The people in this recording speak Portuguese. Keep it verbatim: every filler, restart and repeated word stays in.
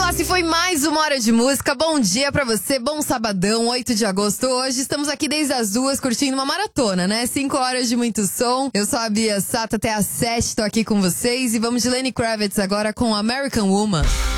lá, se foi mais uma hora de música. Bom dia pra você, bom sabadão, oito de agosto. Hoje estamos aqui desde as duas curtindo uma maratona, né? Cinco horas de muito som. Eu sou a Bia Sato, até às sete tô aqui com vocês. E vamos de Lenny Kravitz agora com American Woman.